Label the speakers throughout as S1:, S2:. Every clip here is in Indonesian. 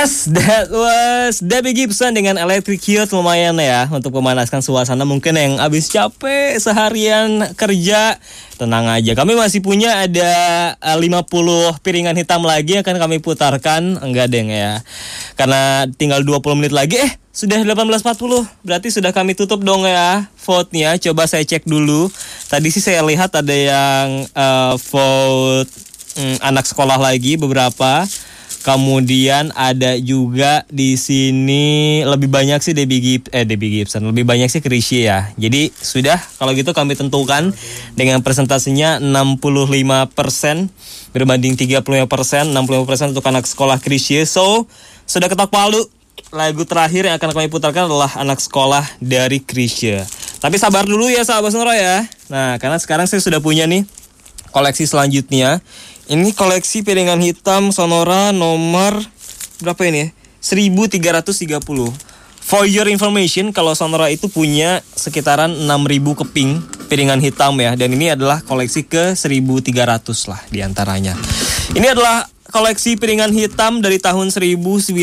S1: Yes, that was Debbie Gibson dengan Electric Youth. Lumayan ya untuk memanaskan suasana. Mungkin yang abis capek seharian kerja, tenang aja. Kami masih punya ada 50 piringan hitam lagi akan kami putarkan. Enggak deng ya, karena tinggal 20 menit lagi. Sudah 18.40. Berarti sudah kami tutup dong ya vote-nya. Coba saya cek dulu. Tadi sih saya lihat ada yang vote anak sekolah lagi beberapa. Kemudian ada juga di sini lebih banyak sih Debbie Gibson, lebih banyak sih Chrisye ya. Jadi sudah, kalau gitu kami tentukan dengan presentasinya 65% berbanding 35%, 65% untuk anak sekolah Chrisye. So, sudah ketok palu. Lagu terakhir yang akan kami putarkan adalah anak sekolah dari Chrisye. Tapi sabar dulu ya sahabat Sonora ya. Nah, karena sekarang saya sudah punya nih koleksi selanjutnya. Ini koleksi piringan hitam Sonora nomor berapa ini ya? 1330. For your information, kalau Sonora itu punya sekitaran 6.000 keping piringan hitam ya. Dan ini adalah koleksi ke 1.300 lah diantaranya. Ini adalah koleksi piringan hitam dari tahun 1978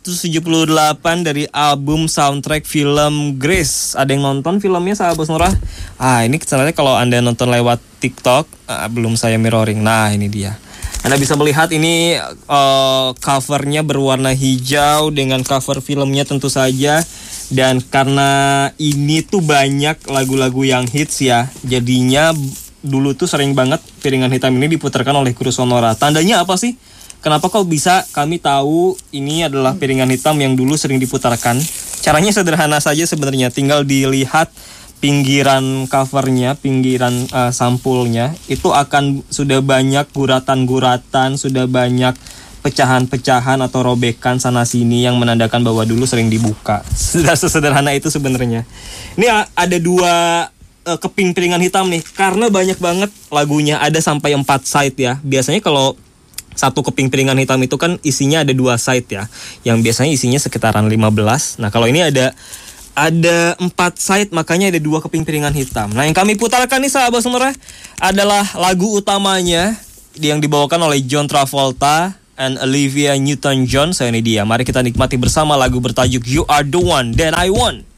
S1: dari album soundtrack film Grease. Ada yang nonton filmnya sahabat Sonora? Ini sebenarnya kalau Anda nonton lewat TikTok, belum saya mirroring. Nah, ini dia. Anda bisa melihat ini covernya berwarna hijau dengan cover filmnya tentu saja. Dan karena ini tuh banyak lagu-lagu yang hits ya, jadinya dulu tuh sering banget piringan hitam ini diputarkan oleh kru Sonora. Tandanya apa sih? Kenapa kok bisa kami tahu ini adalah piringan hitam yang dulu sering diputarkan? Caranya sederhana saja sebenarnya, tinggal dilihat pinggiran covernya, pinggiran sampulnya, itu akan sudah banyak guratan-guratan, sudah banyak pecahan-pecahan atau robekan sana sini yang menandakan bahwa dulu sering dibuka. Sudah sesederhana itu sebenarnya. Ini ada 2 keping piringan hitam nih, karena banyak banget lagunya, ada sampai 4 side ya. Biasanya kalau satu keping piringan hitam itu kan isinya ada 2 side ya, yang biasanya isinya sekitaran 15. Nah kalau ini ada 4 side, makanya ada 2 keping piringan hitam. Nah yang kami putarkan nih sahabat Sonora adalah lagu utamanya yang dibawakan oleh John Travolta and Olivia Newton-John. So ini dia, mari kita nikmati bersama lagu bertajuk You Are The One That I Want.